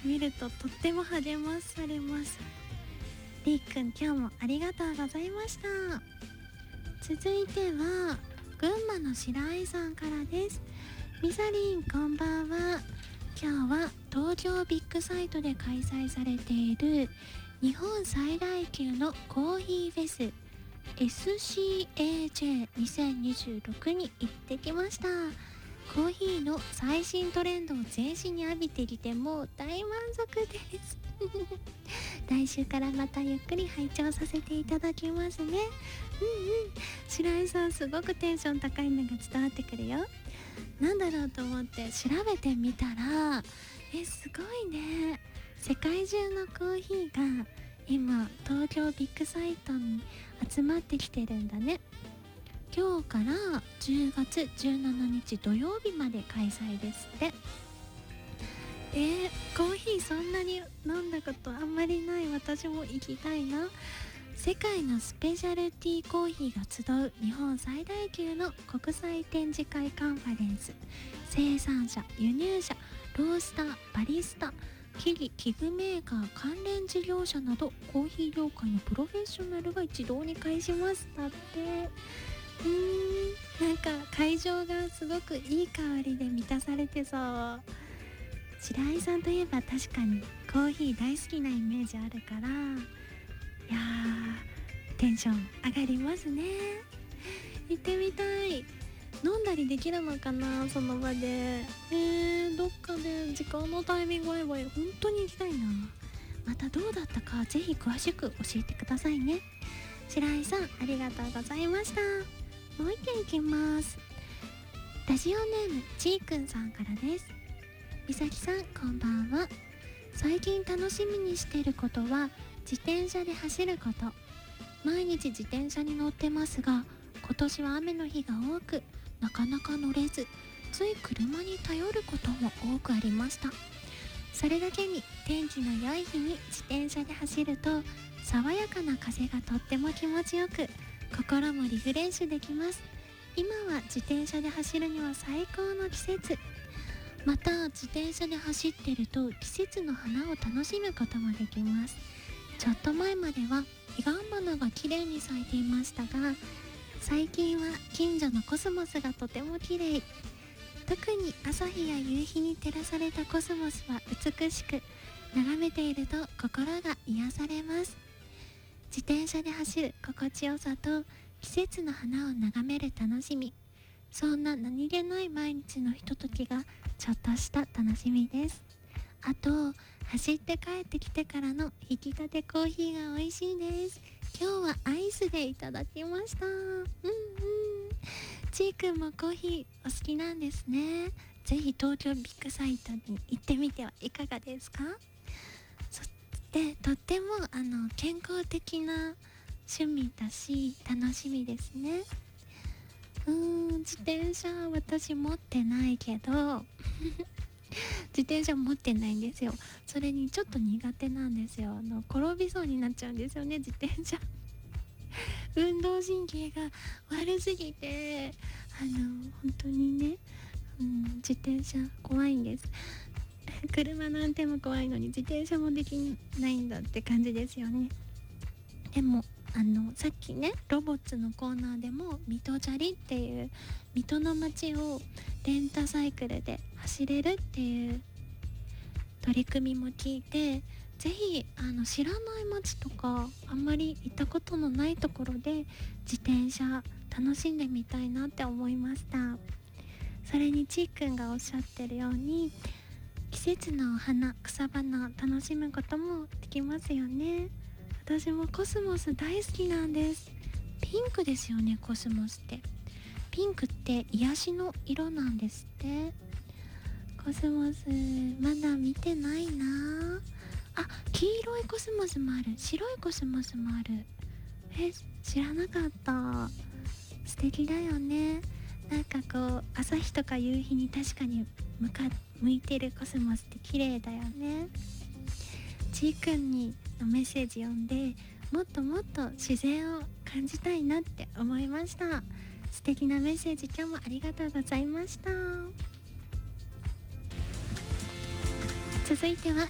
見るととっても励まされます。りっくん、今日もありがとうございました。続いては群馬の白井さんからです。みさりん、こんばんは。今日は東京ビッグサイトで開催されている日本最大級のコーヒーフェス SCAJ2026 に行ってきました。コーヒーの最新トレンドを全身に浴びてきてもう大満足です来週からまたゆっくり拝聴させていただきますね。白井さん、すごくテンション高いのが伝わってくるよ。なんだろうと思って調べてみたら、すごいね。世界中のコーヒーが今東京ビッグサイトに集まってきてるんだね。今日から10月17日土曜日まで開催ですって。コーヒーそんなに飲んだことあんまりない私も行きたいな。世界のスペシャルティーコーヒーが集う日本最大級の国際展示会カンファレンス。生産者、輸入者、ロースター、バリスタ、器具メーカー、関連事業者などコーヒー業界のプロフェッショナルが一堂に会します。だってなんか会場がすごくいい香りで満たされてそう。白井さんといえば確かにコーヒー大好きなイメージあるから、いやーテンション上がりますね。行ってみたい。飲んだりできるのかな、その場で。どっかで時間のタイミング合えば本当に行きたいな。またどうだったかぜひ詳しく教えてくださいね。白井さん、ありがとうございました。もう一件いきます。ラジオネームちーくんさんからです。みさきさん、こんばんは。最近楽しみにしていることは自転車で走ること。毎日自転車に乗ってますが、今年は雨の日が多くなかなか乗れず、つい車に頼ることも多くありました。それだけに天気の良い日に自転車で走ると爽やかな風がとっても気持ちよく、心もリフレッシュできます。今は自転車で走るには最高の季節。また自転車で走ってると季節の花を楽しむこともできます。ちょっと前までは彼岸花が綺麗に咲いていましたが、最近は近所のコスモスがとても綺麗。特に朝日や夕日に照らされたコスモスは美しく、眺めていると心が癒されます。自転車で走る心地よさと季節の花を眺める楽しみ、そんな何気ない毎日のひとときがちょっとした楽しみです。あと、走って帰ってきてからの引き立てコーヒーが美味しいです。今日はアイスでいただきました。ちーくんもコーヒーお好きなんですね。ぜひ東京ビッグサイトに行ってみてはいかがですか。そしてとっても健康的な趣味だし楽しみですね。自転車私持ってないけど自転車持ってないんですよ。それにちょっと苦手なんですよ。転びそうになっちゃうんですよね、自転車運動神経が悪すぎて本当にね、自転車怖いんです車の運転も怖いのに自転車もできないんだって感じですよね。でもさっきねロボッツのコーナーでも水戸チャリっていう水戸の街をレンタサイクルで走れるっていう取り組みも聞いて、ぜひ知らない街とかあんまり行ったことのないところで自転車楽しんでみたいなって思いました。それにちーくんがおっしゃってるように季節の花、草花楽しむこともできますよね。私もコスモス大好きなんです。ピンクですよね、コスモスって。ピンクって癒しの色なんですって。コスモスまだ見てないなあ。黄色いコスモスもある、白いコスモスもある。知らなかった。素敵だよね。なんかこう朝日とか夕日に確かに向いてるコスモスって綺麗だよね。ちーくんにのメッセージ読んでもっともっと自然を感じたいなって思いました。素敵なメッセージ今日もありがとうございました。続いては